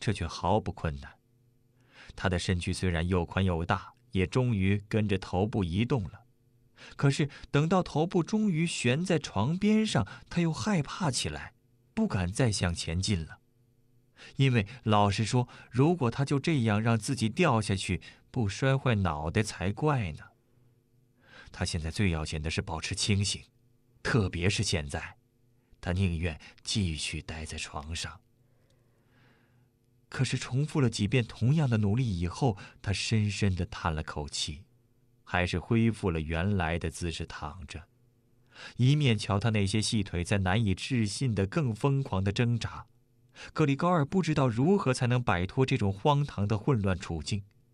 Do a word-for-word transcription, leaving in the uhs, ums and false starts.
这却毫不困难。他的身躯虽然又宽又大，也终于跟着头部移动了。可是等到头部终于悬在床边上，他又害怕起来，不敢再向前进了。因为老实说，如果他就这样让自己掉下去，不摔坏脑袋才怪呢。他现在最要紧的是保持清醒，特别是现在，他宁愿继续待在床上。可是重复了几遍同样的努力以后，他深深地叹了口气，还是恢复了原来的姿势躺着，一面瞧他那些细腿在难以置信的更疯狂的挣扎。格里高尔不知道如何才能摆脱这种荒唐的混乱处境，